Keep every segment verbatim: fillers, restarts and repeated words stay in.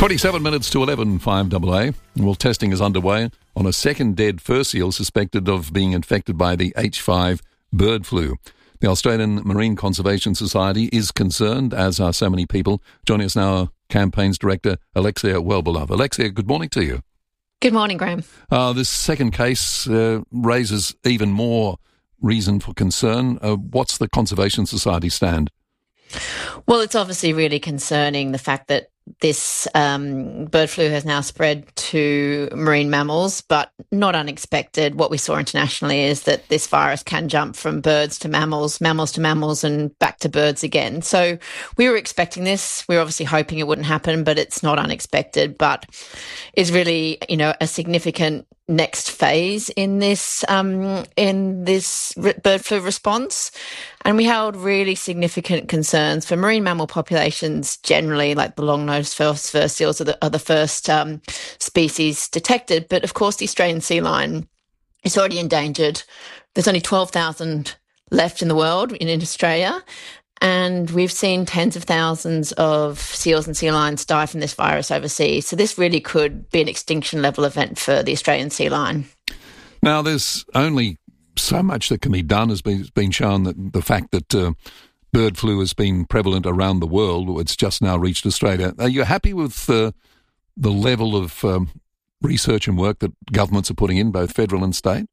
twenty-seven minutes to eleven, five A A. Well, testing is underway on a second dead fur seal suspected of being infected by the H five bird flu. The Australian Marine Conservation Society is concerned, as are so many people. Joining us now, Campaigns Director Alexia Wellbeloved. Alexia, good morning to you. Good morning, Graham. Uh, this second case uh, raises even more reason for concern. Uh, what's the Conservation Society stand? Well, it's obviously really concerning, the fact that this um, bird flu has now spread to marine mammals, but not unexpected. What we saw internationally is that this virus can jump from birds to mammals, mammals to mammals, and back to birds again. So we were expecting this. We were obviously hoping it wouldn't happen, but it's not unexpected, but is really, you know, a significant next phase in this um, in this bird flu response. And we held really significant concerns for marine mammal populations generally, like the long-nosed fur, fur seals are the, are the first um, species detected. But of course, the Australian sea lion is already endangered. There's only twelve thousand left in the world, in, in Australia. And we've seen tens of thousands of seals and sea lions die from this virus overseas. So this really could be an extinction level event for the Australian sea lion. Now, there's only so much that can be done. Has been, been shown that the fact that uh, bird flu has been prevalent around the world, it's just now reached Australia. Are you happy with uh, the level of um, research and work that governments are putting in, both federal and state?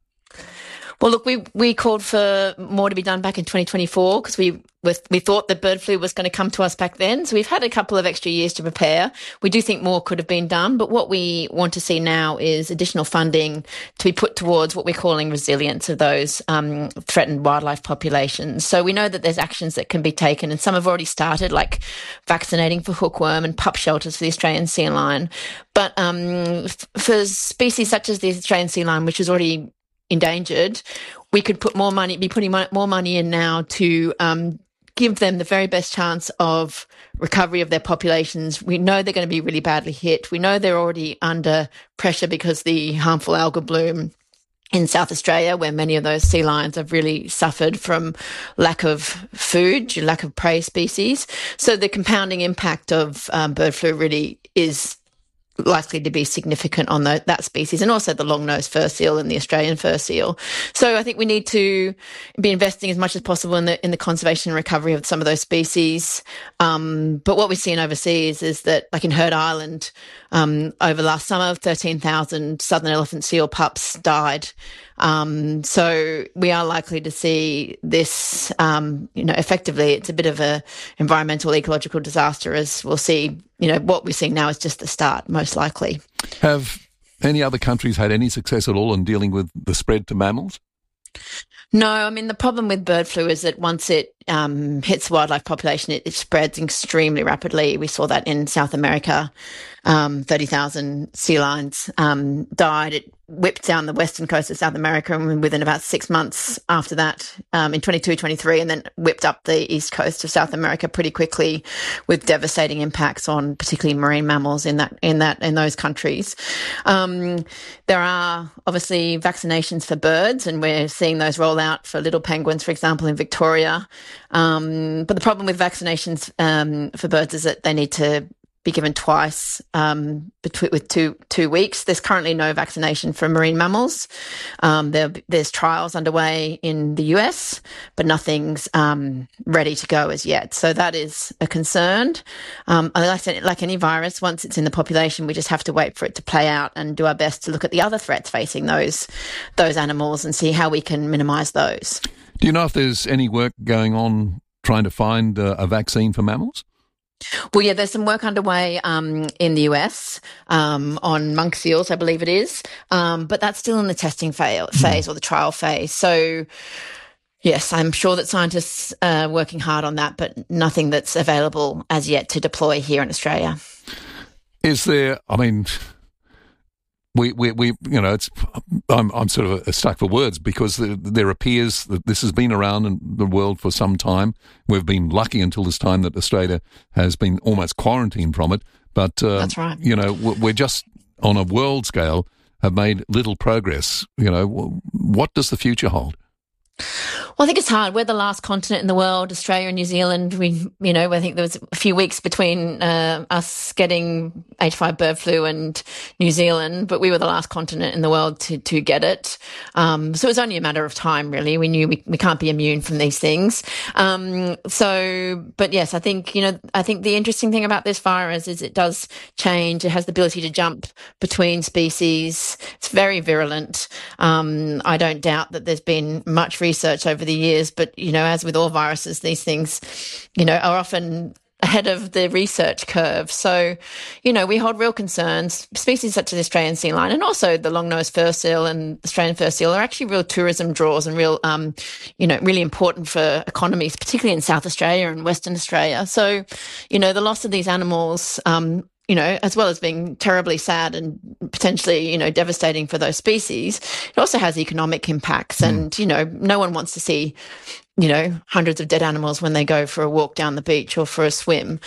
Well, look, we, we called for more to be done back in twenty twenty-four because we we thought that bird flu was going to come to us back then. So we've had a couple of extra years to prepare. We do think more could have been done, but what we want to see now is additional funding to be put towards what we're calling resilience of those um, threatened wildlife populations. So we know that there's actions that can be taken, and some have already started, like vaccinating for hookworm and pup shelters for the Australian sea lion. But um, f- for species such as the Australian sea lion, which is already endangered, we could put more money, be putting more money in now to um, give them the very best chance of recovery of their populations. We know they're going to be really badly hit. We know they're already under pressure because the harmful algal bloom in South Australia, where many of those sea lions have really suffered from lack of food, lack of prey species. So the compounding impact of um, bird flu really is likely to be significant on the, that species, and also the long-nosed fur seal and the Australian fur seal. So I think we need to be investing as much as possible in the in the conservation and recovery of some of those species. Um, but what we've seen overseas is that, like in Heard Island, um, over last summer, thirteen thousand southern elephant seal pups died. Um, so we are likely to see this, um, you know, effectively, it's a bit of a environmental ecological disaster, as we'll see. You know, what we're seeing now is just the start, most likely. Have any other countries had any success at all in dealing with the spread to mammals? No, I mean, the problem with bird flu is that once it um, hits the wildlife population, it, it spreads extremely rapidly. We saw that in South America. Um, thirty thousand sea lions um, died. It whipped down the western coast of South America, and within about six months after that, um, in twenty-two, twenty-three, and then whipped up the east coast of South America pretty quickly, with devastating impacts on particularly marine mammals in that in that in those countries. Um, there are obviously vaccinations for birds, and we're seeing those roll out for little penguins, for example, in Victoria. Um, but the problem with vaccinations um, for birds is that they need to be given twice um, between with two two weeks. There's currently no vaccination for marine mammals. Um, there, there's trials underway in the U S, but nothing's um, ready to go as yet. So that is a concern. Um, like, like any virus, once it's in the population, we just have to wait for it to play out and do our best to look at the other threats facing those those animals and see how we can minimise those. Do you know if there's any work going on trying to find uh, a vaccine for mammals? Well, yeah, there's some work underway um, in the U S um, on monk seals, I believe it is, um, but that's still in the testing phase, phase or the trial phase. So, yes, I'm sure that scientists are working hard on that, but nothing that's available as yet to deploy here in Australia. Is there, I mean, we, we, we you know, it's, I'm, I'm sort of stuck for words because there, there appears that this has been around in the world for some time. We've been lucky until this time that Australia has been almost quarantined from it. But, uh, That's right. you know, we're just on a world scale have made little progress. You know, what does the future hold? Well, I think it's hard. We're the last continent in the world, Australia and New Zealand. We, you know, I think there was a few weeks between uh, us getting H five bird flu and New Zealand, but we were the last continent in the world to, to get it. Um, so it was only a matter of time, really. We knew we, we can't be immune from these things. Um, so, but yes, I think, you know, I think the interesting thing about this virus is it does change. It has the ability to jump between species. It's very virulent. Um, I don't doubt that there's been much research over the years, but, you know, as with all viruses, these things, you know, are often ahead of the research curve. So, you know, we hold real concerns. Species such as Australian sea lion and also the long-nosed fur seal and Australian fur seal are actually real tourism draws and real, um, you know, really important for economies, particularly in South Australia and Western Australia. So, you know, the loss of these animals, um, you know, as well as being terribly sad and potentially, you know, devastating for those species, it also has economic impacts. Mm. And, you know, no one wants to see, you know, hundreds of dead animals when they go for a walk down the beach or for a swim.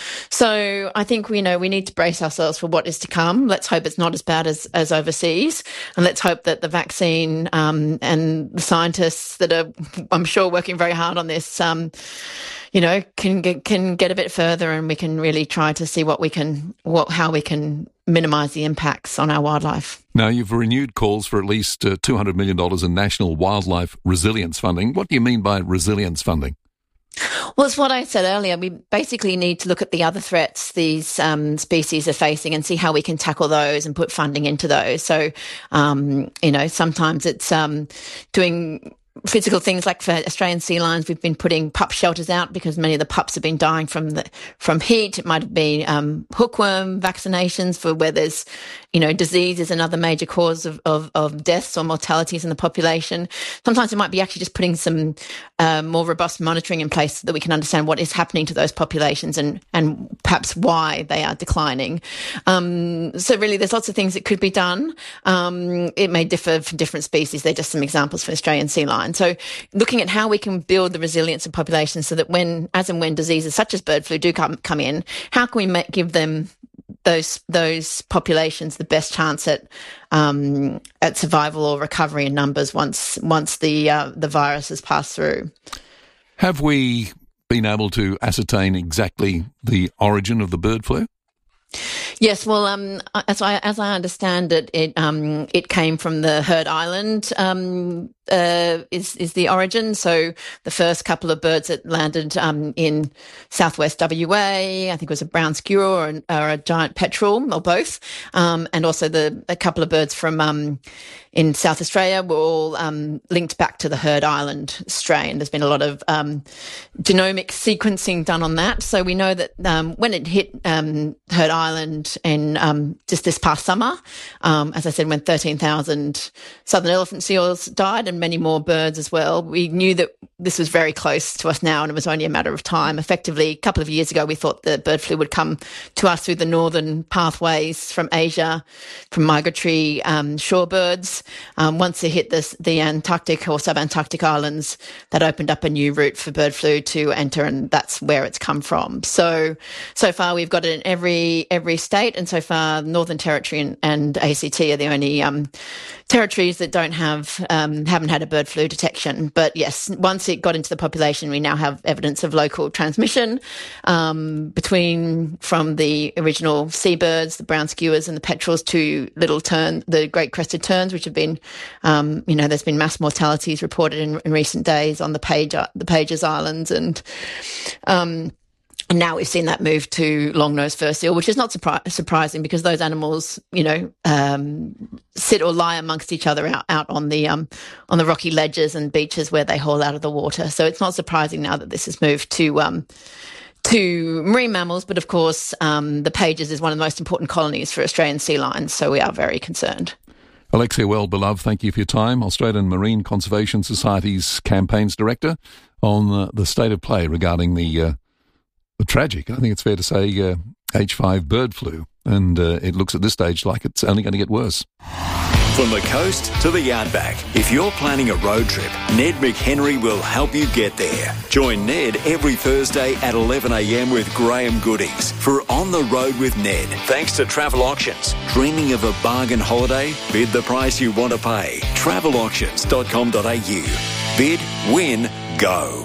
So I think, you know, we need to brace ourselves for what is to come. Let's hope it's not as bad as, as overseas. And let's hope that the vaccine um, and the scientists that are, I'm sure, working very hard on this, um, you know, can get, can get a bit further and we can really try to see what we can, what, how we can minimise the impacts on our wildlife. Now, you've renewed calls for at least uh, two hundred million dollars in national wildlife resilience funding. What do you mean by resilience funding? Well, it's what I said earlier. We basically need to look at the other threats these um, species are facing and see how we can tackle those and put funding into those. So, um, you know, sometimes it's um, doing physical things like for Australian sea lions, we've been putting pup shelters out because many of the pups have been dying from the from heat. It might have been um, hookworm vaccinations for where there's, you know, disease is another major cause of, of, of deaths or mortalities in the population. Sometimes it might be actually just putting some uh, more robust monitoring in place so that we can understand what is happening to those populations and, and perhaps why they are declining. Um, so really there's lots of things that could be done. Um, it may differ for different species. They're just some examples for Australian sea lions. So looking at how we can build the resilience of populations so that when, as and when diseases such as bird flu do come, come in, how can we make, give them those those populations the best chance at um, at survival or recovery in numbers once once the uh, the virus has passed through? Have we been able to ascertain exactly the origin of the bird flu? Yes, well, um, as I as I understand it, it um, it came from the Heard Island um, uh, is is the origin. So the first couple of birds that landed um, in southwest W A, I think it was a brown skewer or, an, or a giant petrel or both, um, and also the a couple of birds from um, in South Australia were all um, linked back to the Heard Island strain. There's been a lot of um, genomic sequencing done on that, so we know that um, when it hit um, Heard Island in um, just this past summer, um, as I said, when thirteen thousand southern elephant seals died and many more birds as well, we knew that this was very close to us now and it was only a matter of time. Effectively, a couple of years ago, we thought the bird flu would come to us through the northern pathways from Asia, from migratory um, shorebirds. Um, once it hit this, the Antarctic or subantarctic islands, that opened up a new route for bird flu to enter, and that's where it's come from. So, so far we've got it in every every state, and so far Northern Territory and, and A C T are the only um, territories that don't have um, haven't had a bird flu detection. But yes, once it got into the population, we now have evidence of local transmission um, between from the original seabirds, the brown skewers, and the petrels to little tern, the great crested terns, which have been, um, you know, there's been mass mortalities reported in, in recent days on the Page, the Pages Islands, and um, and now we've seen that move to long-nosed fur seal, which is not surpri- surprising because those animals, you know, um, sit or lie amongst each other out, out on the um, on the rocky ledges and beaches where they haul out of the water. So it's not surprising now that this has moved to um, to marine mammals. But of course, um, the Pages is one of the most important colonies for Australian sea lions, so we are very concerned. Alexia Well-Beloved, thank you for your time. Australian Marine Conservation Society's Campaigns Director on uh, the state of play regarding the uh, the tragic, I think it's fair to say, uh, H five bird flu. And uh, it looks at this stage like it's only going to get worse. From the coast to the outback, if you're planning a road trip, Ned McHenry will help you get there. Join Ned every Thursday at eleven a.m. with Graham Goodings for On the Road with Ned. Thanks to Travel Auctions. Dreaming of a bargain holiday? Bid the price you want to pay. travel auctions dot com dot a u. Bid, win, go.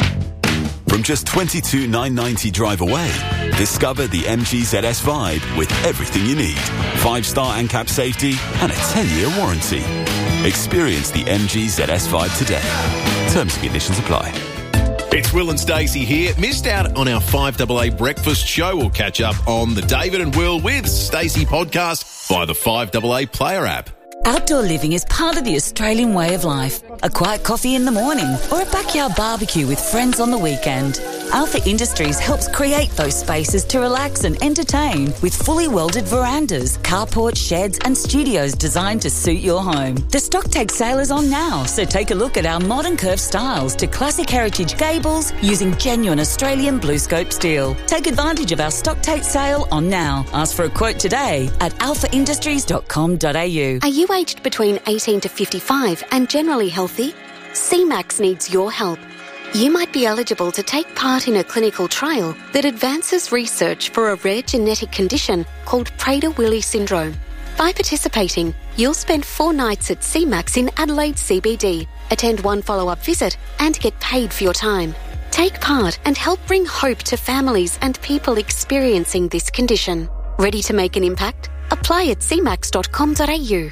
From just twenty-two thousand nine hundred ninety drive away, discover the M G Z S Vibe with everything you need. Five-star ANCAP safety and a ten-year warranty. Experience the M G Z S Vibe today. Terms and conditions apply. It's Will and Stacey here. Missed out on our five A A breakfast show? We'll catch up on the David and Will with Stacey podcast via the five A A player app. Outdoor living is part of the Australian way of life. A quiet coffee in the morning or a backyard barbecue with friends on the weekend. Alpha Industries helps create those spaces to relax and entertain with fully welded verandas, carports, sheds and studios designed to suit your home. The stock take sale is on now, so take a look at our modern curved styles to classic heritage gables using genuine Australian blue scope steel. Take advantage of our stock take sale on now. Ask for a quote today at alpha industries dot com dot a u. Are you aged between eighteen to fifty-five and generally healthy? C MAX needs your help. You might be eligible to take part in a clinical trial that advances research for a rare genetic condition called Prader-Willi syndrome. By participating, you'll spend four nights at C MAX in Adelaide C B D, attend one follow-up visit and get paid for your time. Take part and help bring hope to families and people experiencing this condition. Ready to make an impact? Apply at c max dot com dot a u.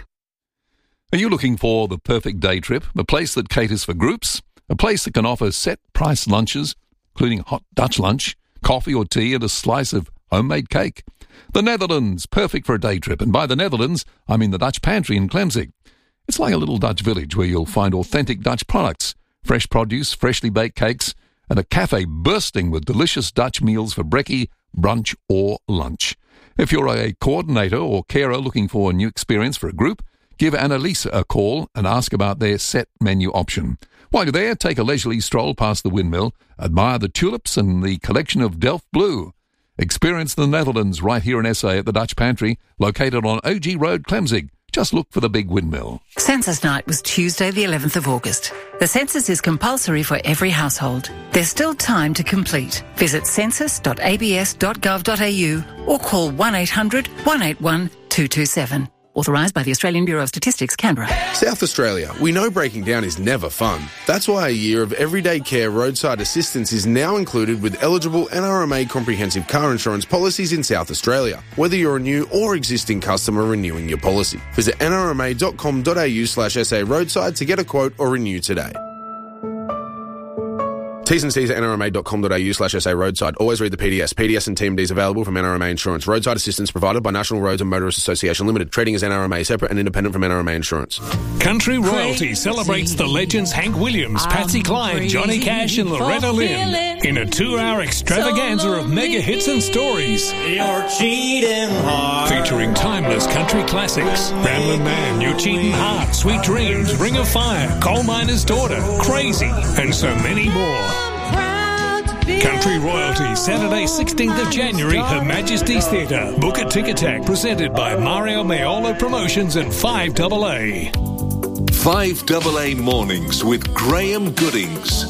Are you looking for the perfect day trip? A place that caters for groups? A place that can offer set price lunches, including hot Dutch lunch, coffee or tea and a slice of homemade cake? The Netherlands, perfect for a day trip. And by the Netherlands, I mean the Dutch Pantry in Klemzig. It's like a little Dutch village where you'll find authentic Dutch products, fresh produce, freshly baked cakes, and a cafe bursting with delicious Dutch meals for brekkie, brunch or lunch. If you're a coordinator or carer looking for a new experience for a group, give Annalisa a call and ask about their set menu option. While you're there, take a leisurely stroll past the windmill, admire the tulips and the collection of Delft Blue. Experience the Netherlands right here in S A at the Dutch Pantry, located on O G Road, Klemzig. Just look for the big windmill. Census night was Tuesday the eleventh of August. The census is compulsory for every household. There's still time to complete. Visit census dot a b s dot gov dot a u or call one eight hundred one eight one two two seven. Authorised by the Australian Bureau of Statistics, Canberra. South Australia, we know breaking down is never fun. That's why a year of everyday care roadside assistance is now included with eligible N R M A comprehensive car insurance policies in South Australia, whether you're a new or existing customer renewing your policy. Visit n r m a dot com dot a u slash s a roadside to get a quote or renew today. T's and C's at n r m a dot com dot a u slash s a roadside. Always read the P D S. P D S and T M Ds available from N R M A Insurance. Roadside assistance provided by National Roads and Motorists Association Limited. Trading as N R M A, separate and independent from N R M A Insurance. Country Royalty celebrates the legends Hank Williams, Patsy Cline, Johnny Cash and Loretta Lynn in a two-hour extravaganza of mega hits and stories. You're cheating hard. Featuring timeless country classics. Ramblin' Man, You're Cheating Hard, Sweet Dreams, Ring of Fire, Coal Miner's Daughter, Crazy, and so many more. Country Royalty, Saturday sixteenth of January, Her Majesty's Theatre. Book at Ticketek, presented by Mario Maiolo Promotions and five A A. five A A Mornings with Graham Goodings.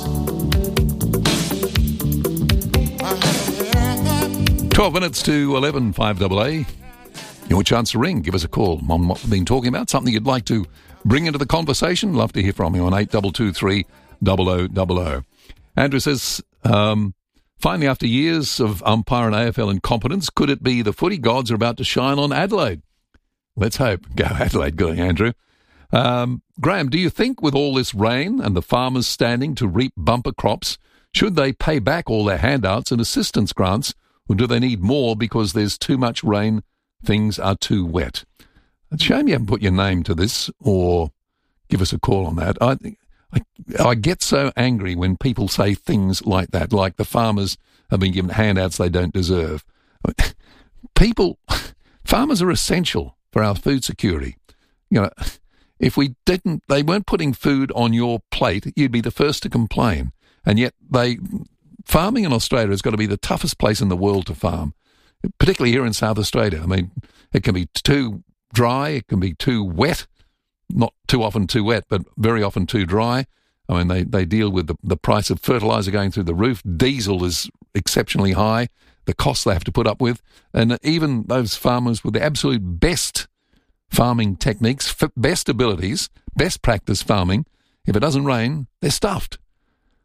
twelve minutes to eleven, five A A. Your chance to ring. Give us a call on what we've been talking about, something you'd like to bring into the conversation. Love to hear from you on eight two two three zero zero zero zero. Andrew says, um, finally, after years of umpire and A F L incompetence, could it be the footy gods are about to shine on Adelaide? Let's hope. Go Adelaide, good, Andrew. Um, Graham, do you think with all this rain and the farmers standing to reap bumper crops, should they pay back all their handouts and assistance grants, or do they need more because there's too much rain, things are too wet? It's a shame you haven't put your name to this or give us a call on that. I think I, I get so angry when people say things like that, like the farmers have been given handouts they don't deserve. People, farmers are essential for our food security. You know, if we didn't, they weren't putting food on your plate, you'd be the first to complain. And yet they, farming in Australia has got to be the toughest place in the world to farm, particularly here in South Australia. I mean, it can be too dry, it can be too wet. Not too often too wet, but very often too dry. I mean, they, they deal with the, the price of fertiliser going through the roof. Diesel is exceptionally high, the costs they have to put up with. And even those farmers with the absolute best farming techniques, best abilities, best practice farming, if it doesn't rain, they're stuffed.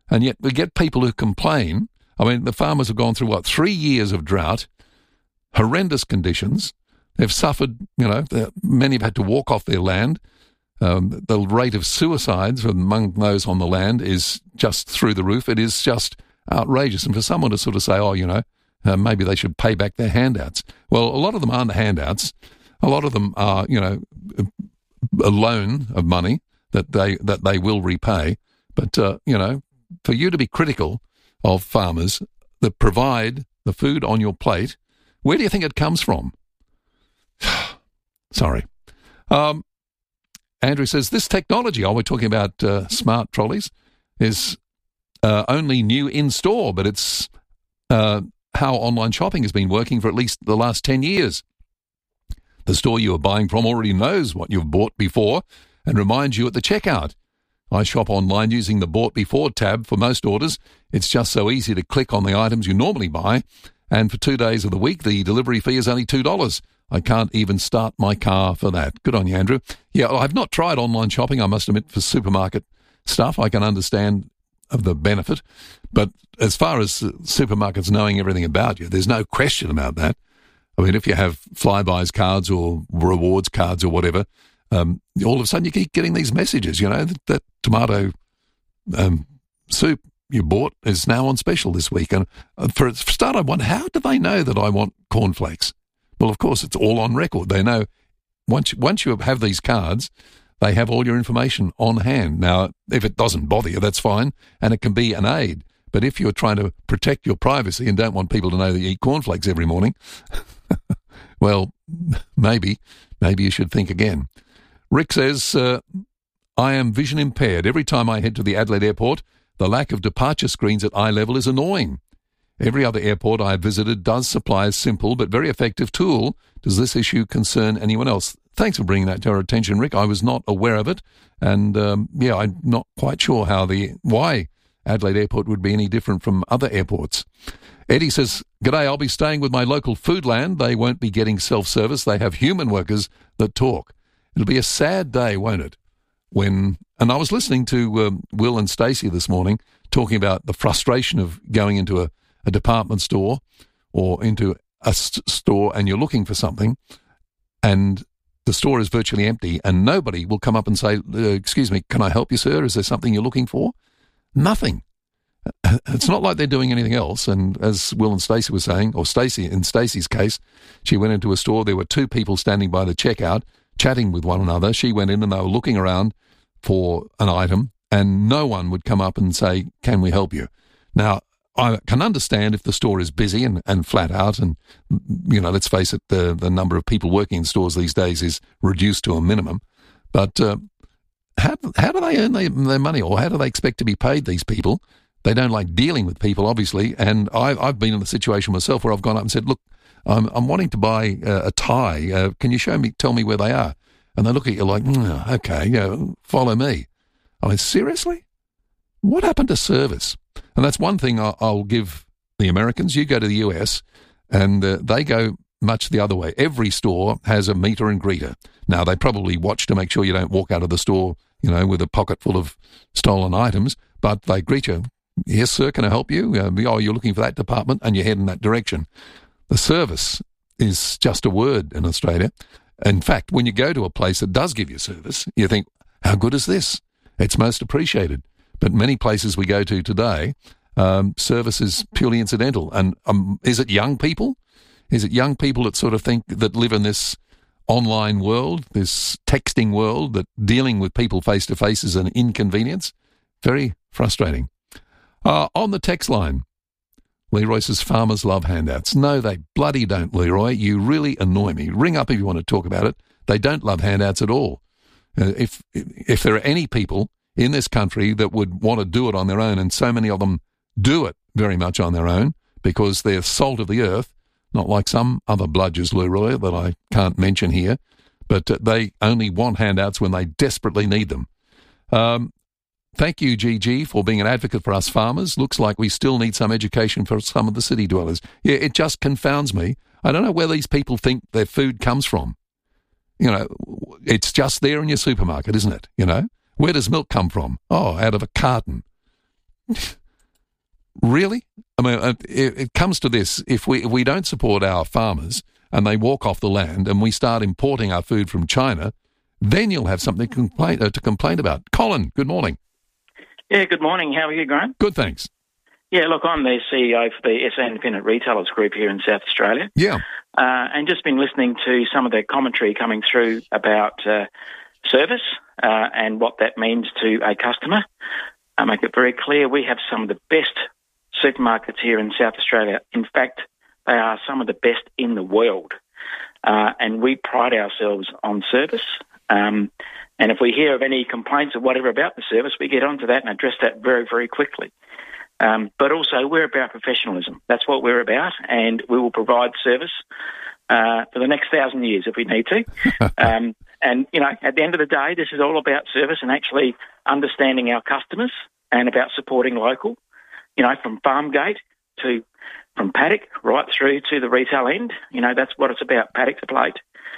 And yet we get people who complain. I mean, the farmers have gone through, what, three years of drought, horrendous conditions. They've suffered, you know, many have had to walk off their land. Um, the rate of suicides among those on the land is just through the roof. It is just outrageous. And for someone to sort of say, oh, you know, uh, maybe they should pay back their handouts. Well, a lot of them aren't handouts. A lot of them are, you know, a loan of money that they that they will repay. But, uh, you know, for you to be critical of farmers that provide the food on your plate, where do you think it comes from? Sorry. Um, Andrew says, this technology, oh, we're talking about uh, smart trolleys, is uh, only new in store, but it's uh, how online shopping has been working for at least the last ten years. The store you are buying from already knows what you've bought before and reminds you at the checkout. I shop online using the Bought Before tab for most orders. It's just so easy to click on the items you normally buy, and for two days of the week, the delivery fee is only two dollars. I can't even start my car for that. Good on you, Andrew. Yeah, I've not tried online shopping, I must admit, for supermarket stuff. I can understand of the benefit. But as far as supermarkets knowing everything about you, there's no question about that. I mean, if you have Flybuys cards or rewards cards or whatever, um, all of a sudden you keep getting these messages, you know, that, that tomato um, soup you bought is now on special this week. And for a start, I wonder, how do they know that I want cornflakes? Well, of course, it's all on record. They know once, once you have these cards, they have all your information on hand. Now, if it doesn't bother you, that's fine, and it can be an aid. But if you're trying to protect your privacy and don't want people to know that you eat cornflakes every morning, well, maybe, maybe you should think again. Rick says, uh, I am vision impaired. Every time I head to the Adelaide airport, the lack of departure screens at eye level is annoying. Every other airport I have visited does supply a simple but very effective tool. Does this issue concern anyone else? Thanks for bringing that to our attention, Rick. I was not aware of it. And, um, yeah, I'm not quite sure how the why Adelaide Airport would be any different from other airports. Eddie says, G'day, I'll be staying with my local Foodland. They won't be getting self-service. They have human workers that talk. It'll be a sad day, won't it? When, and I was listening to um, Will and Stacey this morning talking about the frustration of going into a a department store or into a st- store and you're looking for something and the store is virtually empty and nobody will come up and say, uh, excuse me, can I help you, sir? Is there something you're looking for? Nothing. It's not like they're doing anything else. And as Will and Stacey were saying, or Stacey, in Stacey's case, she went into a store. There were two people standing by the checkout chatting with one another. She went in and they were looking around for an item and no one would come up and say, can we help you? Now, I can understand if the store is busy and, and flat out and, you know, let's face it, the, the number of people working in stores these days is reduced to a minimum. But uh, how, how do they earn their, their money or how do they expect to be paid, these people? They don't like dealing with people, obviously. And I, I've been in the situation myself where I've gone up and said, look, I'm, I'm wanting to buy uh, a tie. Uh, can you show me, tell me where they are? And they look at you like, mm, okay, you know, follow me. I mean, seriously? What happened to service? And that's one thing I'll, I'll give the Americans. You go to the U S and uh, they go much the other way. Every store has a meter and greeter. Now, they probably watch to make sure you don't walk out of the store, you know, with a pocket full of stolen items, but they greet you. Yes, sir, can I help you? Uh, oh, you're looking for that department and you head in that direction. The service is just a word in Australia. In fact, when you go to a place that does give you service, you think, how good is this? It's most appreciated. But many places we go to today, um, service is purely incidental. And um, is it young people? Is it young people that sort of think that live in this online world, this texting world, that dealing with people face-to-face is an inconvenience? Very frustrating. Uh, on the text line, Leroy says, farmers love handouts. No, they bloody don't, Leroy. You really annoy me. Ring up if you want to talk about it. They don't love handouts at all. Uh, if if there are any people in this country that would want to do it on their own, and so many of them do it very much on their own because they're salt of the earth, not like some other bludgers, Leroy, that I can't mention here, but uh, they only want handouts when they desperately need them. Um, thank you, G G, for being an advocate for us farmers. Looks like we still need some education for some of the city dwellers. Yeah, it just confounds me. I don't know where these people think their food comes from. You know, it's just there in your supermarket, isn't it? You know? Where does milk come from? Oh, out of a carton. Really? I mean, it, it comes to this. If we if we don't support our farmers and they walk off the land and we start importing our food from China, then you'll have something to complain, uh, to complain about. Colin, good morning. Yeah, good morning. How are you, Graham? Good, thanks. Yeah, look, I'm the C E O for the S A Independent Retailers Group here in South Australia. Yeah. Uh, and just been listening to some of the commentary coming through about uh, service uh, and what that means to a customer. I make it very clear we have some of the best supermarkets here in South Australia. In fact, they are some of the best in the world. Uh, and we pride ourselves on service. Um, and if we hear of any complaints or whatever about the service, we get onto that and address that very, very quickly. Um, but also, we're about professionalism. That's what we're about, and we will provide service uh, for the next thousand years if we need to. um, and, you know, at the end of the day, this is all about service and actually understanding our customers and about supporting local, you know, from farm gate to from paddock right through to the retail end. You know, that's what it's about, paddock to plate.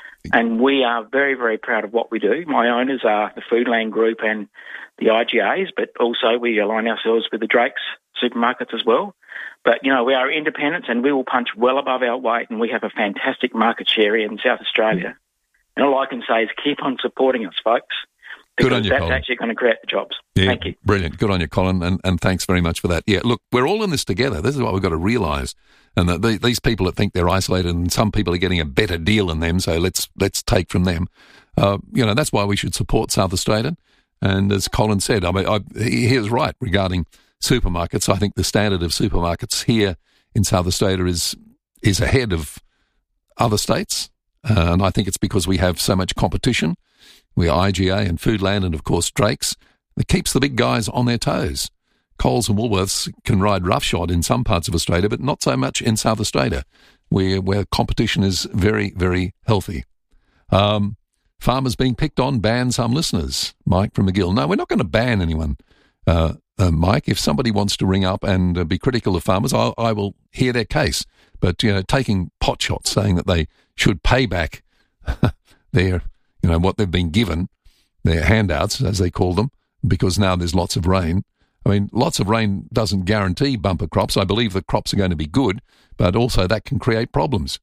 And we are very, very proud of what we do. My owners are the Foodland Group and the I G As, but also we align ourselves with the Drake's supermarkets as well. But, you know, we are independents and we will punch well above our weight, and we have a fantastic market share in South Australia. And all I can say is keep on supporting us, folks, because Good on you, that's Colin. actually going to create the jobs. Yeah, Thank you. Brilliant. Good on you, Colin, and, and thanks very much for that. Yeah, look, we're all in this together. This is what we've got to realise. And that the, these people that think they're isolated, and some people are getting a better deal than them, so let's let's take from them. Uh, you know, that's why we should support South Australian. And as Colin said, I mean, I, he, he was right regarding supermarkets. I think the standard of supermarkets here in South Australia is is ahead of other states, uh, and I think it's because we have so much competition. We are I G A and Foodland and, of course, Drake's. It keeps the big guys on their toes. Coles and Woolworths can ride roughshod in some parts of Australia, but not so much in South Australia, where where competition is very, very healthy. Um, farmers being picked on ban some listeners. Mike from McGill. No, we're not going to ban anyone, uh, uh, Mike. If somebody wants to ring up and uh, be critical of farmers, I'll, I will hear their case. But, you know, taking pot shots, saying that they should pay back their, you know, what they've been given, their handouts, as they call them, because now there's lots of rain. I mean, lots of rain doesn't guarantee bumper crops. I believe the crops are going to be good, but also that can create problems.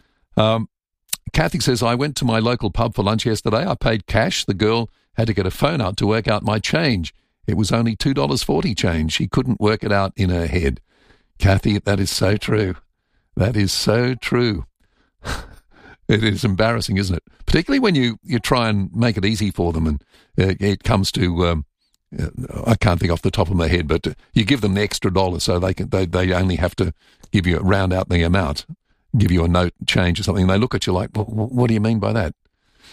Um, Kathy says, I went to my local pub for lunch yesterday. I paid cash. The girl had to get a phone out to work out my change. It was only two dollars forty change. She couldn't work it out in her head. Kathy, that is so true. That is so true. It is embarrassing, isn't it? Particularly when you, you try and make it easy for them, and uh, it comes to... Um, I can't think off the top of my head, but you give them the extra dollar so they can they, they only have to give you round out the amount, give you a note change or something. And they look at you like, well, what do you mean by that?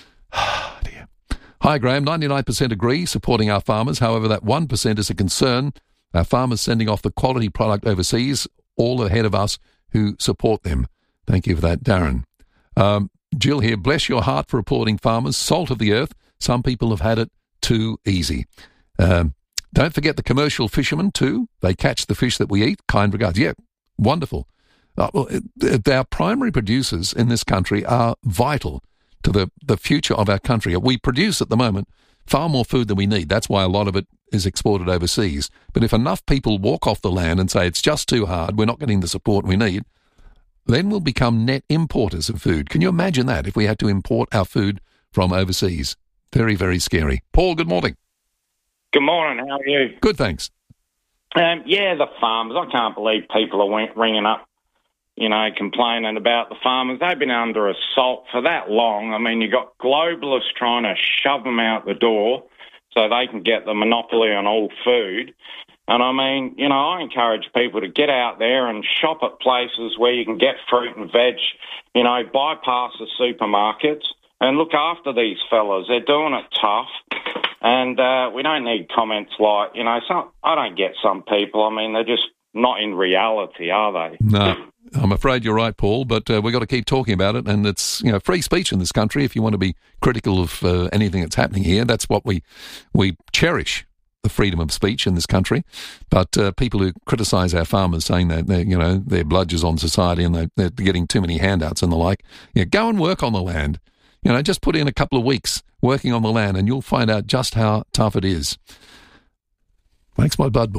Oh, dear. Hi, Graham. ninety-nine percent agree, supporting our farmers. However, that one percent is a concern. Our farmers sending off the quality product overseas, all ahead of us who support them. Thank you for that, Darren. Um, Jill here. Bless your heart for reporting farmers. Salt of the earth. Some people have had it too easy. Um, don't forget the commercial fishermen too. They catch the fish that we eat. Kind regards. Yeah, wonderful. Uh, well, it, our primary producers in this country are vital to the, the future of our country. We produce at the moment far more food than we need. That's why a lot of it is exported overseas. But if enough people walk off the land and say it's just too hard, we're not getting the support we need, then we'll become net importers of food. Can you imagine that if we had to import our food from overseas? Very, very scary. Paul, good morning. Good morning. How are you? Good, thanks. Um, yeah, the farmers. I can't believe people are ringing up, you know, complaining about the farmers. They've been under assault for that long. I mean, you've got globalists trying to shove them out the door so they can get the monopoly on all food. And, I mean, you know, I encourage people to get out there and shop at places where you can get fruit and veg, you know, bypass the supermarkets and look after these fellas. They're doing it tough. And uh, we don't need comments like, you know, some, I don't get some people. I mean, they're just not in reality, are they? No, I'm afraid you're right, Paul, but uh, we've got to keep talking about it. And it's, you know, free speech in this country. If you want to be critical of uh, anything that's happening here, that's what we we cherish, the freedom of speech in this country. But uh, people who criticise our farmers, saying that, they're, you know, they're bludgers on society and they're, they're getting too many handouts and the like, yeah, go and work on the land. You know, just put in a couple of weeks working on the land and you'll find out just how tough it is. Makes my blood boil.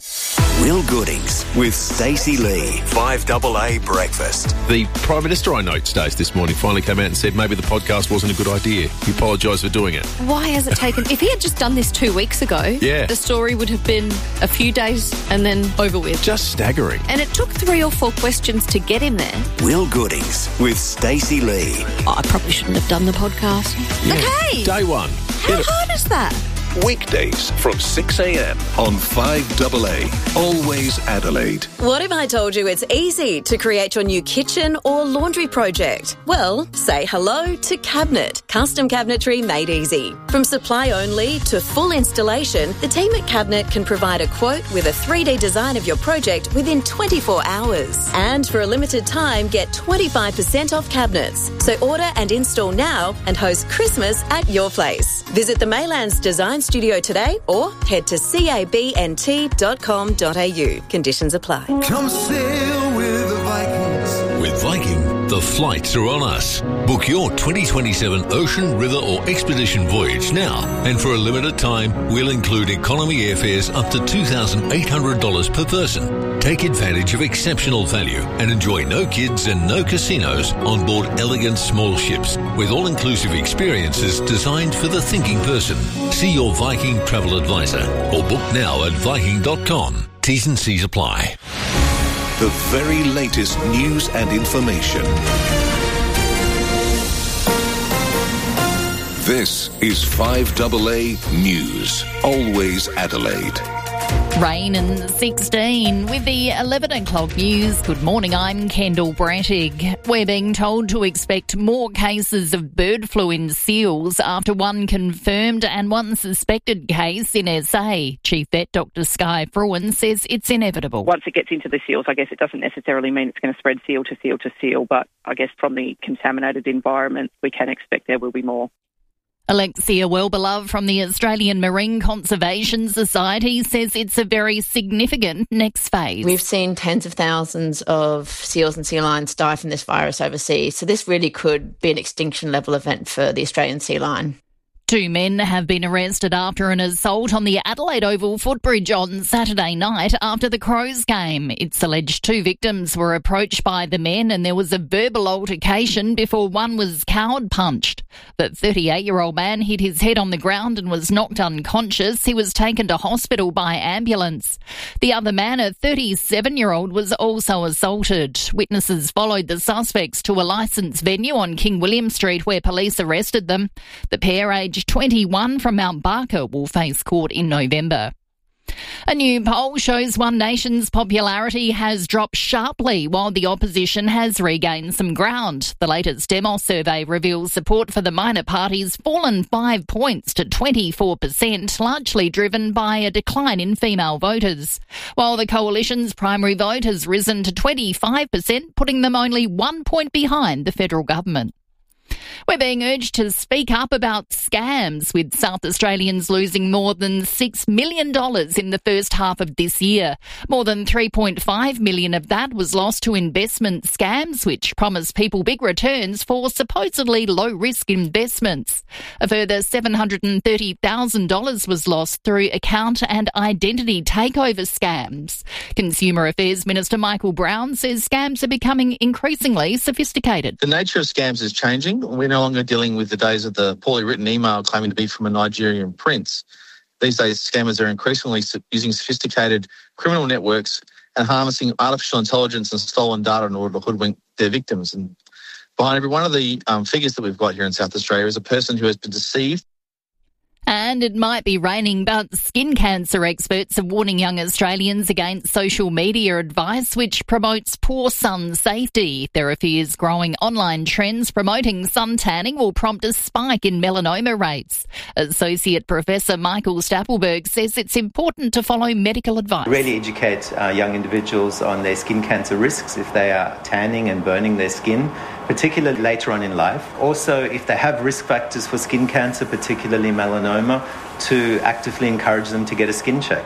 Will Goodings with Stacey Lee. five double A Breakfast. The Prime Minister, I note, Stace, this morning finally came out and said maybe the podcast wasn't a good idea. He apologised for doing it. Why has it taken... If he had just done this two weeks ago, yeah. the story would have been a few days and then over with. Just staggering. And it took three or four questions to get him there. Will Goodings with Stacey Lee. Oh, I probably shouldn't have done the podcast. Yeah. Okay. Day one. How hard is that? Weekdays from six a.m. on five double A. Always Adelaide. What if I told you it's easy to create your new kitchen or laundry project? Well, say hello to Cabinet. Custom cabinetry made easy. From supply only to full installation, the team at Cabinet can provide a quote with a three D design of your project within twenty-four hours. And for a limited time, get twenty-five percent off cabinets. So order and install now and host Christmas at your place. Visit the Maylands Design Studio today or head to cabnt dot com dot a u. Conditions apply. Come sail with the Vikings. With Viking, the flights are on us. Book your twenty twenty-seven ocean, river or expedition voyage now. And for a limited time, we'll include economy airfares up to two thousand eight hundred dollars per person. Take advantage of exceptional value and enjoy no kids and no casinos on board elegant small ships with all-inclusive experiences designed for the thinking person. See your Viking travel advisor or book now at viking dot com. T's and C's apply. The very latest news and information. This is five double A News. Always Adelaide. Rain and sixteen with the eleven o'clock news. Good morning, I'm Kendall Brattig. We're being told to expect more cases of bird flu in seals after one confirmed and one suspected case in S A. Chief Vet Doctor Skye Fruin says it's inevitable. Once it gets into the seals, I guess it doesn't necessarily mean it's going to spread seal to seal to seal, but I guess from the contaminated environment, we can expect there will be more. Alexia Wellbeloved from the Australian Marine Conservation Society says it's a very significant next phase. We've seen tens of thousands of seals and sea lions die from this virus overseas, so this really could be an extinction level event for the Australian sea lion. Two men have been arrested after an assault on the Adelaide Oval footbridge on Saturday night after the Crows game. It's alleged two victims were approached by the men and there was a verbal altercation before one was coward punched. The thirty-eight-year-old man hit his head on the ground and was knocked unconscious. He was taken to hospital by ambulance. The other man, a thirty-seven-year-old, was also assaulted. Witnesses followed the suspects to a licensed venue on King William Street where police arrested them. The pair, aged twenty-one, from Mount Barker, will face court in November. A new poll shows One Nation's popularity has dropped sharply while the opposition has regained some ground. The latest Demos survey reveals support for the minor parties fallen five points to twenty-four percent, largely driven by a decline in female voters. While the coalition's primary vote has risen to twenty-five percent, putting them only one point behind the federal government. We're being urged to speak up about scams, with South Australians losing more than six million dollars in the first half of this year. More than three point five million dollars of that was lost to investment scams, which promise people big returns for supposedly low-risk investments. A further seven hundred thirty thousand dollars was lost through account and identity takeover scams. Consumer Affairs Minister Michael Brown says scams are becoming increasingly sophisticated. The nature of scams is changing. We're no longer dealing with the days of the poorly written email claiming to be from a Nigerian prince. These days, scammers are increasingly using sophisticated criminal networks and harnessing artificial intelligence and stolen data in order to hoodwink their victims. And behind every one of the um, figures that we've got here in South Australia is a person who has been deceived. And it might be raining, but skin cancer experts are warning young Australians against social media advice which promotes poor sun safety. There are fears growing online trends promoting sun tanning will prompt a spike in melanoma rates. Associate Professor Michael Stapelberg says it's important to follow medical advice. Really educate uh, young individuals on their skin cancer risks if they are tanning and burning their skin, particularly later on in life. Also, if they have risk factors for skin cancer, particularly melanoma, to actively encourage them to get a skin check.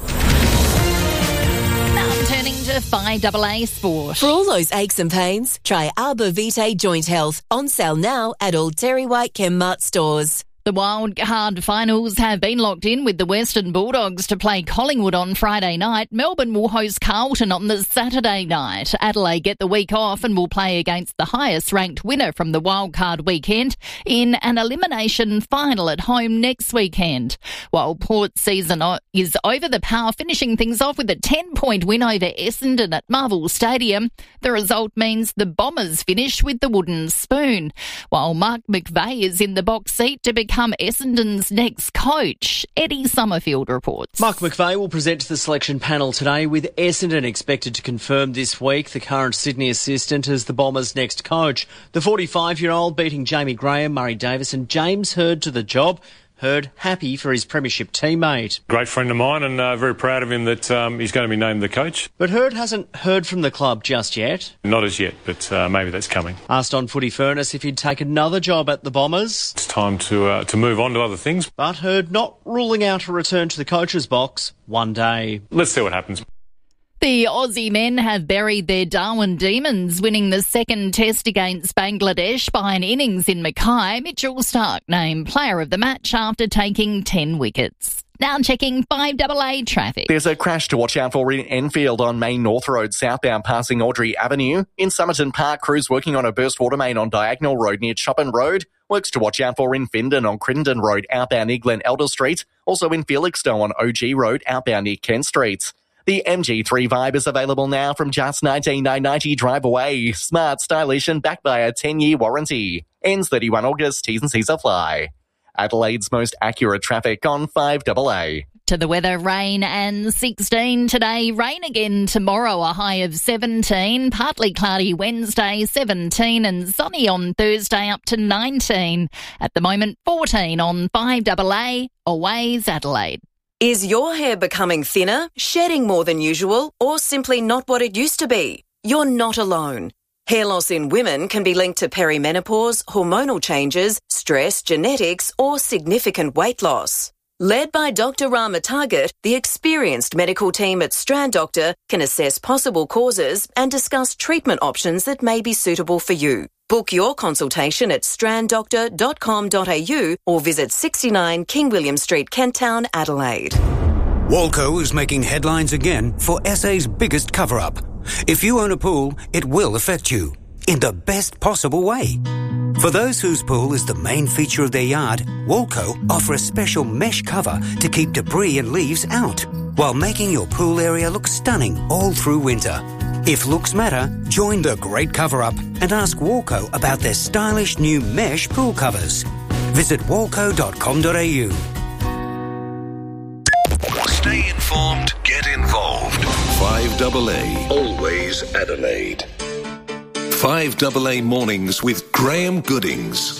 Now turning to five double A Sport. For all those aches and pains, try Arbor Vitae Joint Health. On sale now at all Terry White Chemmart stores. The wildcard finals have been locked in with the Western Bulldogs to play Collingwood on Friday night. Melbourne will host Carlton on the Saturday night. Adelaide get the week off and will play against the highest-ranked winner from the wildcard weekend in an elimination final at home next weekend. While Port's season is over, the Power finishing things off with a ten-point win over Essendon at Marvel Stadium. The result means the Bombers finish with the wooden spoon, while Mark McVeigh is in the box seat to become Essendon's next coach. Eddie Summerfield reports. Mark McVeigh will present to the selection panel today, with Essendon expected to confirm this week the current Sydney assistant as the Bombers' next coach. The forty-five-year-old beating Jamie Graham, Murray Davis and James Hird to the job. Hird happy for his premiership teammate. Great friend of mine, and uh, very proud of him that um, he's going to be named the coach. But Hird hasn't heard from the club just yet. Not as yet, but uh, maybe that's coming. Asked on Footy Furnace if he'd take another job at the Bombers. It's time to uh, to move on to other things. But Hird not ruling out a return to the coach's box one day. Let's see what happens. The Aussie men have buried their Darwin Demons, winning the second test against Bangladesh by an innings in Mackay. Mitchell Starc named player of the match after taking ten wickets. Now checking five double A traffic. There's a crash to watch out for in Enfield on Main North Road, southbound passing Audrey Avenue. In Somerton Park, crews working on a burst water main on Diagonal Road near Chopin Road. Works to watch out for in Findon on Crittenden Road, outbound near Glen Elder Street. Also in Felixstowe on O G Road, outbound near Kent Street. The M G three Vibe is available now from just nineteen thousand nine hundred ninety drive away. Smart, stylish and backed by a ten-year warranty. Ends thirty-first of August. T's and C's apply. Adelaide's most accurate traffic on five double A. To the weather, rain and sixteen today. Rain again tomorrow, a high of seventeen. Partly cloudy Wednesday, seventeen. And sunny on Thursday, up to nineteen. At the moment, fourteen on five double A. Always Adelaide. Is your hair becoming thinner, shedding more than usual, or simply not what it used to be? You're not alone. Hair loss in women can be linked to perimenopause, hormonal changes, stress, genetics, or significant weight loss. Led by Doctor Rama Target, the experienced medical team at Strand Doctor can assess possible causes and discuss treatment options that may be suitable for you. Book your consultation at strand doctor dot com dot a u or visit sixty-nine King William Street, Kent Town, Adelaide. Walco is making headlines again for S A's biggest cover-up. If you own a pool, it will affect you in the best possible way. For those whose pool is the main feature of their yard, Walco offer a special mesh cover to keep debris and leaves out, while making your pool area look stunning all through winter. If looks matter, join the great cover-up and ask Walco about their stylish new mesh pool covers. Visit walco dot com dot a u. Stay informed, get involved. five double A, always Adelaide. five double A Mornings with Graham Goodings.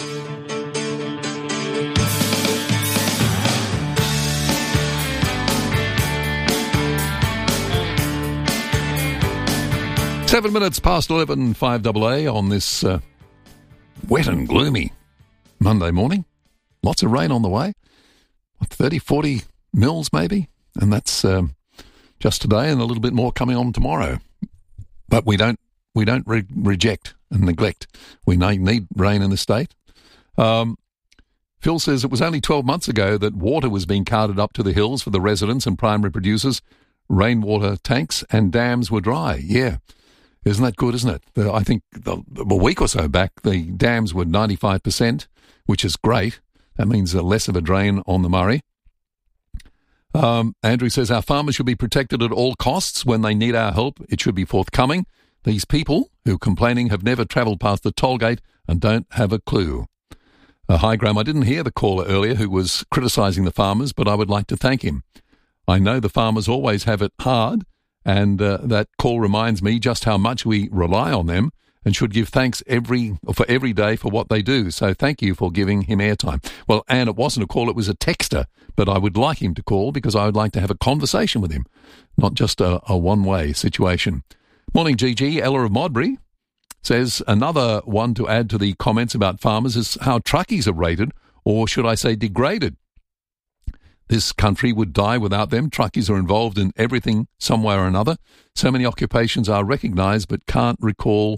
Seven minutes past eleven, five double A on this uh, wet and gloomy Monday morning. Lots of rain on the way. What, thirty, forty mils maybe? And that's um, just today, and a little bit more coming on tomorrow. But we don't we don't re- reject and neglect. We need rain in the state. Um, Phil says it was only twelve months ago that water was being carted up to the hills for the residents and primary producers. Rainwater tanks and dams were dry. Yeah. Isn't that good, isn't it? The, I think the, a week or so back, the dams were ninety-five percent, which is great. That means uh, less of a drain on the Murray. Um, Andrew says, our farmers should be protected at all costs. When they need our help, it should be forthcoming. These people who are complaining have never travelled past the toll gate and don't have a clue. Uh, hi, Graham. I didn't hear the caller earlier who was criticising the farmers, but I would like to thank him. I know the farmers always have it hard, and uh, that call reminds me just how much we rely on them and should give thanks every for every day for what they do. So thank you for giving him airtime. Well, and it wasn't a call, it was a texter, but I would like him to call because I would like to have a conversation with him, not just a, a one-way situation. Morning, G G. Ella of Modbury says, another one to add to the comments about farmers is how truckies are rated, or should I say degraded. This country would die without them. Truckies are involved in everything some way or another. So many occupations are recognised but can't recall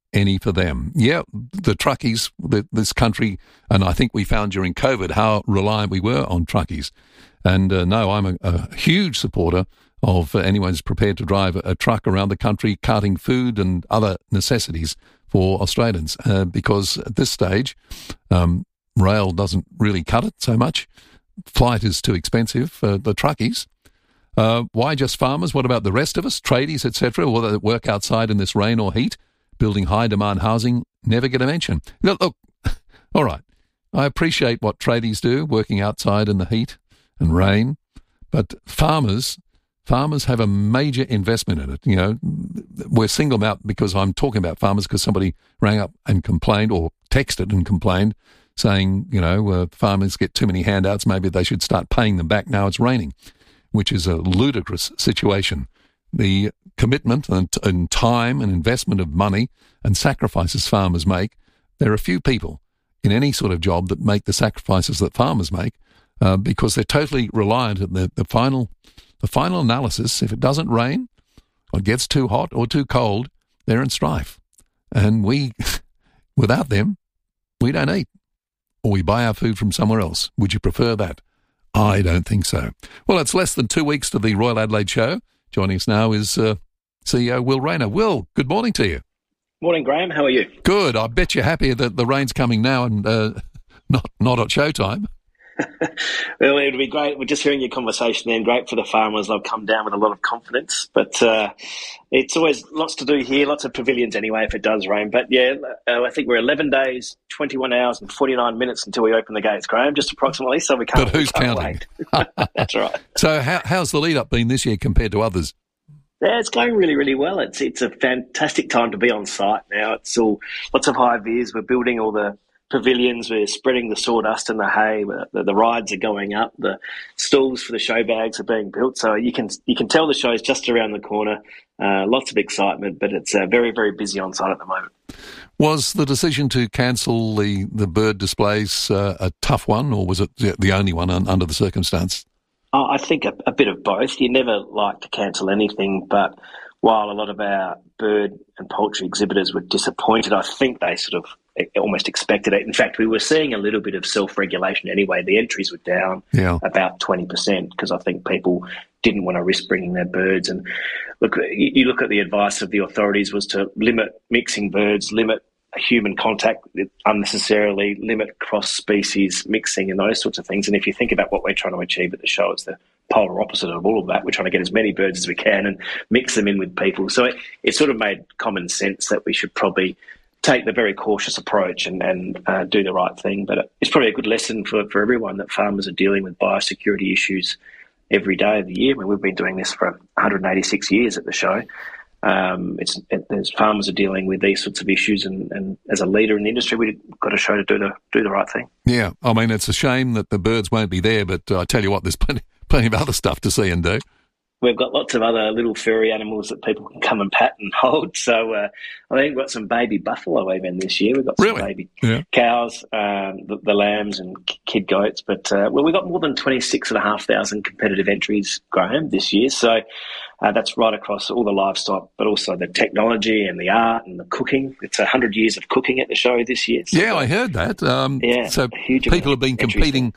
any for them. Yeah, the truckies, the, this country, and I think we found during COVID how reliant we were on truckies. And uh, no, I'm a, a huge supporter of uh, anyone who's prepared to drive a, a truck around the country carting food and other necessities for Australians, uh, because at this stage, um, rail doesn't really cut it so much. Flight is too expensive for the truckies. Uh, why just farmers? What about the rest of us, tradies, et cetera, or that work outside in this rain or heat, building high-demand housing, never get a mention? Look, look, all right, I appreciate what tradies do, working outside in the heat and rain, but farmers, farmers have a major investment in it. You know, we're singled out because I'm talking about farmers because somebody rang up and complained or texted and complained saying, you know, uh, farmers get too many handouts, maybe they should start paying them back now it's raining, which is a ludicrous situation. The commitment and, and time and investment of money and sacrifices farmers make, there are few people in any sort of job that make the sacrifices that farmers make uh, because they're totally reliant on the, the final the final analysis. If it doesn't rain or it gets too hot or too cold, they're in strife. And we, without them, we don't eat. Or we buy our food from somewhere else. Would you prefer that? I don't think so. Well, it's less than two weeks to the Royal Adelaide Show. Joining us now is uh, C E O Will Rayner. Will, good morning to you. Morning, Graham. How are you? Good. I bet you're happy that the rain's coming now and uh, not not at showtime. Well, it would be great. We're just hearing your conversation then. Great for the farmers. They'll come down with a lot of confidence. But uh, it's always lots to do here, lots of pavilions anyway if it does rain. But, yeah, uh, I think we're eleven days, twenty-one hours and forty-nine minutes until we open the gates, Graham, just approximately. So we can't, but who's we can't counting? wait. That's right. So how, how's the lead-up been this year compared to others? Yeah, it's going really, really well. It's it's a fantastic time to be on site now. It's all lots of high vis. We're building all the pavilions, we're spreading the sawdust and the hay, the, the rides are going up, the stalls for the show bags are being built, so you can you can tell the show's just around the corner. Uh, lots of excitement, but it's uh, very, very busy on site at the moment. Was the decision to cancel the, the bird displays uh, a tough one, or was it the only one un, under the circumstance? Oh, I think a, a bit of both. You never like to cancel anything, but while a lot of our bird and poultry exhibitors were disappointed, I think they sort of almost expected it. In fact, we were seeing a little bit of self-regulation anyway. The entries were down yeah. about twenty percent because I think people didn't want to risk bringing their birds. And look, you look at the advice of the authorities was to limit mixing birds, limit human contact unnecessarily, limit cross-species mixing and those sorts of things. And if you think about what we're trying to achieve at the show, it's the polar opposite of all of that. We're trying to get as many birds as we can and mix them in with people. So it, it sort of made common sense that we should probably take the very cautious approach and, and uh, do the right thing. But it's probably a good lesson for, for everyone that farmers are dealing with biosecurity issues every day of the year. I mean, we've been doing this for one hundred eighty-six years at the show. Um, it's it, there's farmers are dealing with these sorts of issues, and, and as a leader in the industry, we've got to show to do the do the right thing. Yeah, I mean, it's a shame that the birds won't be there, but uh, I tell you what, there's plenty, plenty of other stuff to see and do. We've got lots of other little furry animals that people can come and pat and hold. So uh, I think we've got some baby buffalo even this year. We've got some really? baby yeah. cows, um, the, the lambs and kid goats. But uh, well, we've got more than twenty-six and a half thousand competitive entries, Graham, this year. So uh, that's right across all the livestock, but also the technology and the art and the cooking. It's one hundred years of cooking at the show this year. So yeah, I heard that. Um, yeah, so people have been competing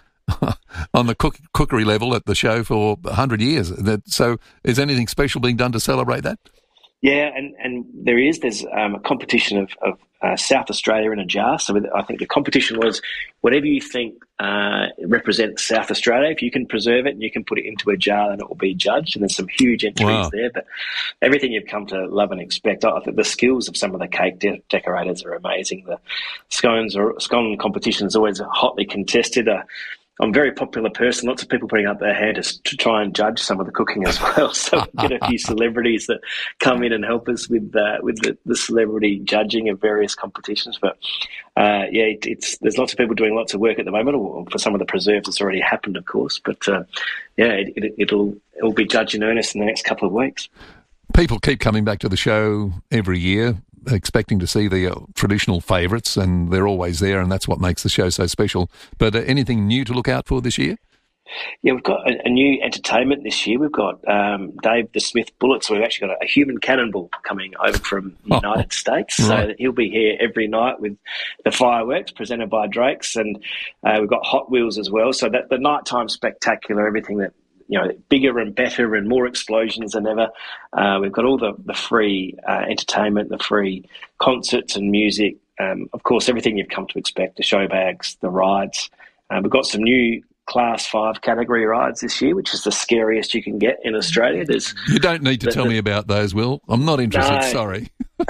on the cook, cookery level at the show for one hundred years. That, so is anything special being done to celebrate that? Yeah, and, and there is. There's um, a competition of, of uh, South Australia in a jar. So I think the competition was whatever you think uh, represents South Australia, if you can preserve it and you can put it into a jar, then it will be judged. And there's some huge entries wow. there. But everything you've come to love and expect. I think the skills of some of the cake de- decorators are amazing. The scones or scone competition is always hotly contested. Uh, I'm a very popular person. Lots of people putting up their hand to, to try and judge some of the cooking as well. So we get a few celebrities that come in and help us with uh, with the, the celebrity judging of various competitions. But uh, yeah, it, it's there's lots of people doing lots of work at the moment. Or for some of the preserves, it's already happened, of course. But uh, yeah, it, it, it'll it'll be judged in earnest in the next couple of weeks. People keep coming back to the show every year, expecting to see the uh, traditional favourites, and they're always there, and that's what makes the show so special. But uh, anything new to look out for this year? Yeah, we've got a, a new entertainment this year. We've got um, Dave the Smith Bullets. We've actually got a, a human cannonball coming over from the United oh, States. Right. So he'll be here every night with the fireworks presented by Drake's. And uh, we've got Hot Wheels as well. So that the nighttime spectacular, everything that, you know, bigger and better and more explosions than ever. Uh, we've got all the, the free uh, entertainment, the free concerts and music. Um, of course, everything you've come to expect, the show bags, the rides. Uh, we've got some new Class five category rides this year, which is the scariest you can get in Australia. There's You don't need to the, the, tell me about those, Will. I'm not interested, no. sorry.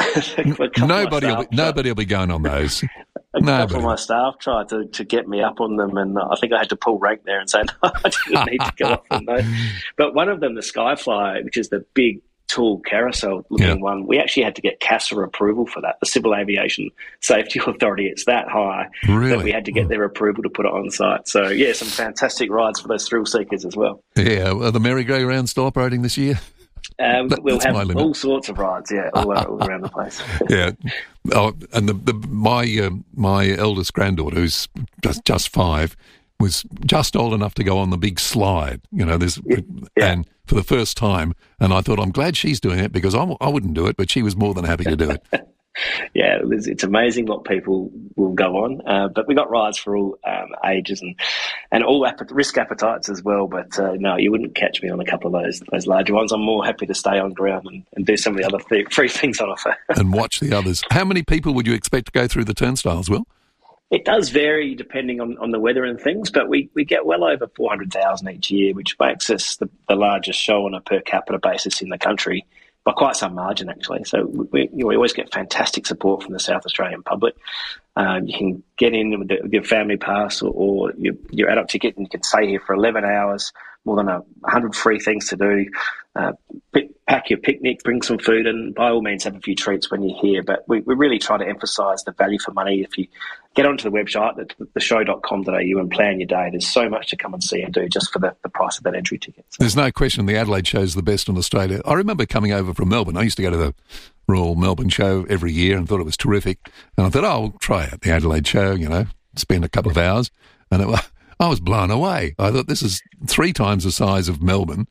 Nobody will, be, nobody will be going on those. A couple of my staff tried to, to get me up on them, and I think I had to pull rank there and say, no, I didn't need to go up on those. But one of them, the Skyfly, which is the big, tall carousel-looking yeah. one, we actually had to get CASA approval for that, the Civil Aviation Safety Authority. It's that high really? that we had to get their approval to put it on site. So, yeah, some fantastic rides for those thrill-seekers as well. Yeah, are the merry-go-round still operating this year? Um, that, we'll have all sorts of rides, yeah, all, uh, all around the place. yeah, oh, and the, the my um, my eldest granddaughter, who's just just five, was just old enough to go on the big slide. You know, there's yeah. and for the first time, and I thought I'm glad she's doing it because I, I wouldn't do it, but she was more than happy to do it. Yeah, it's, it's amazing what people will go on. Uh, but we got rides for all um, ages and and all ap- risk appetites as well. But uh, no, you wouldn't catch me on a couple of those those larger ones. I'm more happy to stay on ground and, and do some of the other th- free things on offer. And watch the others. How many people would you expect to go through the turnstiles, Will? It does vary depending on, on the weather and things, but we, we get well over four hundred thousand each year, which makes us the, the largest show on a per capita basis in the country. By quite some margin, actually. So we, you know, we always get fantastic support from the South Australian public. Um, you can get in with, the, with your family pass or, or your, your adult ticket, and you can stay here for eleven hours, more than a hundred free things to do. Uh, pick, pack your picnic, bring some food, and by all means have a few treats when you're here. But we, we really try to emphasise the value for money. If you get onto the website, the show dot com dot a u, and plan your day, there's so much to come and see and do just for the, the price of that entry ticket. So. There's no question the Adelaide show's the best in Australia. I remember coming over from Melbourne. I used to go to the Royal Melbourne show every year and thought it was terrific. And I thought, oh, I'll try out the Adelaide show, you know, spend a couple of hours. And it was, I was blown away. I thought this is three times the size of Melbourne,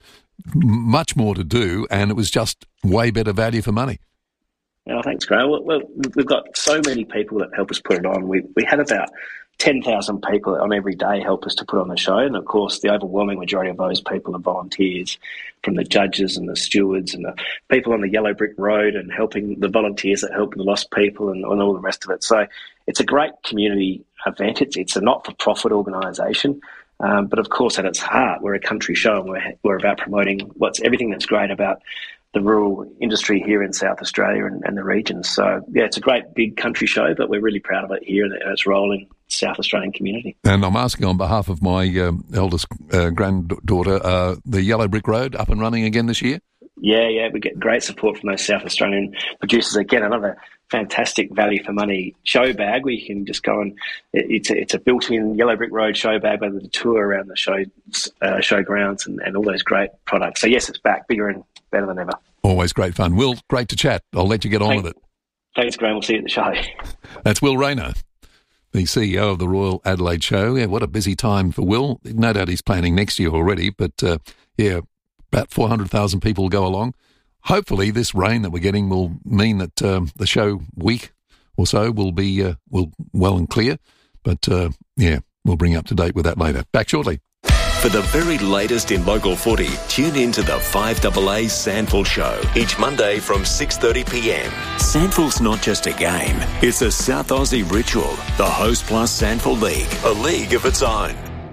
much more to do, and it was just way better value for money. Oh, thanks, Graham. Well, well, we've got so many people that help us put it on. We we had about ten thousand people on every day help us to put on the show. And, of course, the overwhelming majority of those people are volunteers, from the judges and the stewards and the people on the Yellow Brick Road and helping the volunteers that help the lost people and, and all the rest of it. So it's a great community event. It's, it's a not-for-profit organisation. Um, but, of course, at its heart, we're a country show, and we're, we're about promoting what's everything that's great about the rural industry here in South Australia and, and the region. So, yeah, it's a great big country show, but we're really proud of it here and its role in the South Australian community. And I'm asking on behalf of my um, eldest uh, granddaughter, uh, the Yellow Brick Road up and running again this year? Yeah, yeah, we get great support from those South Australian producers. Again, another fantastic value for money show bag where you can just go and it, it's, a, it's a built-in Yellow Brick Road show bag with a tour around the show uh, show grounds and, and all those great products. So, yes, it's back, bigger and better than ever. Always great fun. Will, great to chat. I'll let you get on Thanks, with it. Thanks, Graham. We'll see you at the show. That's Will Rayner, the C E O of the Royal Adelaide Show. Yeah, what a busy time for Will. No doubt he's planning next year already, but, uh, yeah, about four hundred thousand people will go along. Hopefully this rain that we're getting will mean that um, the show week or so will be uh, will well and clear. But, uh, yeah, we'll bring you up to date with that later. Back shortly. For the very latest in local footy, tune in to the five A A Sandful Show each Monday from six thirty p m. Sandful's not just a game, it's a South Aussie ritual. The Host Plus Sandful League, a league of its own.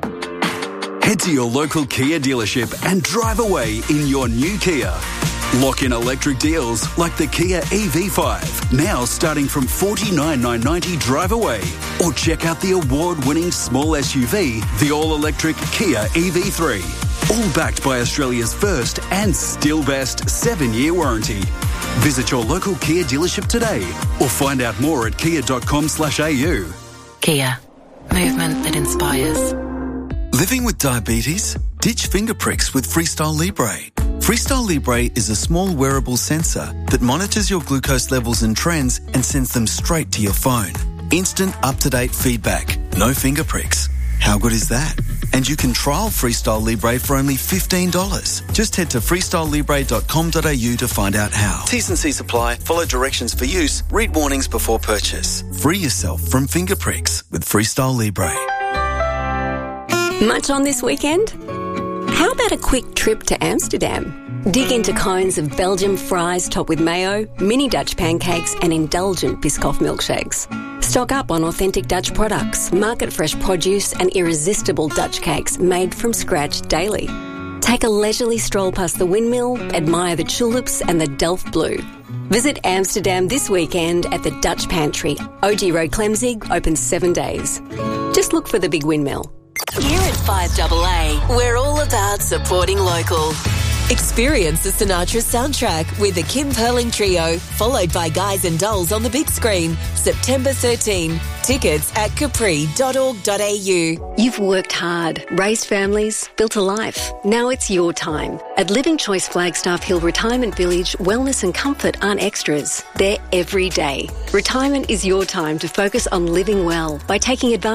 Head to your local Kia dealership and drive away in your new Kia. Lock in electric deals like the Kia E V five, now starting from forty-nine thousand nine hundred ninety dollars drive away. Or check out the award-winning small S U V, the all-electric Kia E V three. All backed by Australia's first and still best seven-year warranty. Visit your local Kia dealership today or find out more at kia.com slash au. Kia. Movement that inspires. Living with diabetes? Ditch finger pricks with Freestyle Libre. Freestyle Libre is a small wearable sensor that monitors your glucose levels and trends and sends them straight to your phone. Instant up-to-date feedback. No finger pricks. How good is that? And you can trial Freestyle Libre for only fifteen dollars. Just head to freestyle libre dot com dot a u to find out how. T's and C's apply. Follow directions for use. Read warnings before purchase. Free yourself from finger pricks with Freestyle Libre. Much on this weekend? How about a quick trip to Amsterdam? Dig into cones of Belgian fries topped with mayo, mini Dutch pancakes and indulgent Biscoff milkshakes. Stock up on authentic Dutch products, market fresh produce and irresistible Dutch cakes made from scratch daily. Take a leisurely stroll past the windmill, admire the tulips and the Delft Blue. Visit Amsterdam this weekend at the Dutch Pantry. O G Road Clemzig, open seven days. Just look for the big windmill. Here at five A A, we're all about supporting local. Experience the Sinatra soundtrack with the Kim Perling Trio, followed by Guys and Dolls on the big screen, September thirteenth. Tickets at capri dot org dot a u. You've worked hard, raised families, built a life. Now it's your time. At Living Choice Flagstaff Hill Retirement Village, wellness and comfort aren't extras. They're every day. Retirement is your time to focus on living well by taking advantage